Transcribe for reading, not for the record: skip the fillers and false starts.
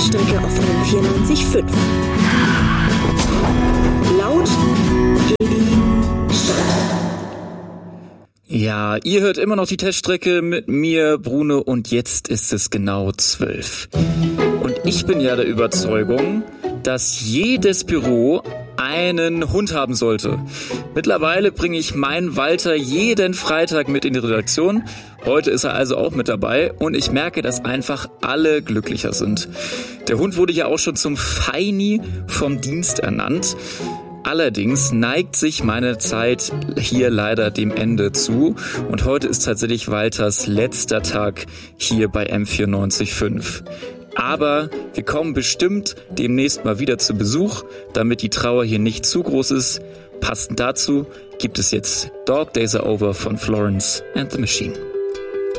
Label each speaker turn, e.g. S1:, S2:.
S1: Teststrecke auf FM 94.5. Laut, Heli, Start.
S2: Ja, ihr hört immer noch die Teststrecke mit mir, Bruno, und jetzt ist es genau 12. Und ich bin ja der Überzeugung, dass jedes Büro einen Hund haben sollte. Mittlerweile bringe ich meinen Walter jeden Freitag mit in die Redaktion. Heute ist er also auch mit dabei und ich merke, dass einfach alle glücklicher sind. Der Hund wurde ja auch schon zum Feini vom Dienst ernannt. Allerdings neigt sich meine Zeit hier leider dem Ende zu und heute ist tatsächlich Walters letzter Tag hier bei M94.5. Aber wir kommen bestimmt demnächst mal wieder zu Besuch, damit die Trauer hier nicht zu groß ist. Passend dazu gibt es jetzt Dog Days Are Over von Florence and the Machine.